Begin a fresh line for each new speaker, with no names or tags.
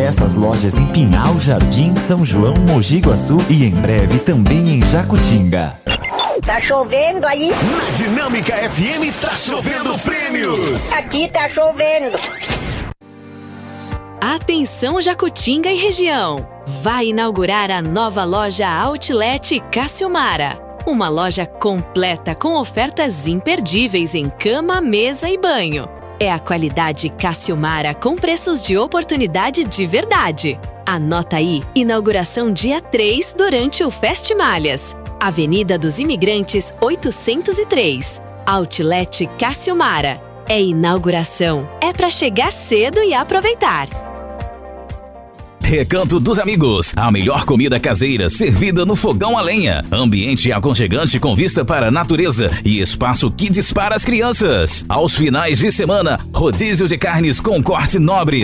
diversas lojas em Pinhal, Jardim, São João, Mogi Guaçu e em breve também em Jacutinga.
Tá chovendo aí?
Na Dinâmica FM tá chovendo prêmios.
Aqui tá chovendo.
Atenção Jacutinga e região! Vai inaugurar a nova loja Outlet Cassiomara. Uma loja completa com ofertas imperdíveis em cama, mesa e banho. É a qualidade Cassiomara com preços de oportunidade de verdade. Anota aí, inauguração dia 3 durante o Festimalhas. Avenida dos Imigrantes 803. Outlet Cassiomara. É inauguração. É para chegar cedo e aproveitar.
Recanto dos Amigos, a melhor comida caseira servida no fogão a lenha. Ambiente aconchegante com vista para a natureza e espaço kids para as crianças. Aos finais de semana, rodízio de carnes com corte nobre.